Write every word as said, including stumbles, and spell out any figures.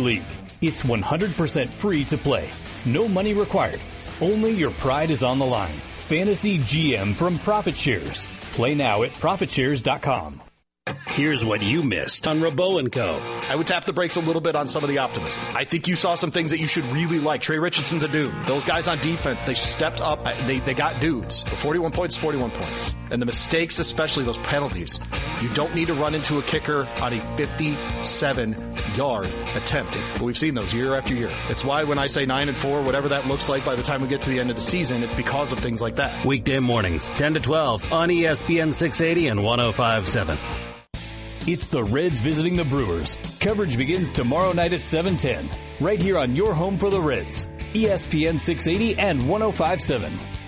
league. It's one hundred percent free to play. No money required. Only your pride is on the line. Fantasy G M from Profit Shares. Play now at profit shares dot com. Here's what you missed on Rabeau and Co. I would tap the brakes a little bit on some of the optimism. I think you saw some things that you should really like. Trey Richardson's a dude. Those guys on defense, they stepped up. They they got dudes. forty-one points, forty-one points. And the mistakes, especially those penalties, you don't need to run into a kicker on a fifty-seven-yard attempt. But we've seen those year after year. It's why when I say nine and four, whatever that looks like by the time we get to the end of the season, it's because of things like that. Weekday mornings, ten to twelve on E S P N six eighty and one oh five point seven. It's the Reds visiting the Brewers. Coverage begins tomorrow night at seven ten, right here on your home for the Reds, E S P N six eighty and one oh five point seven.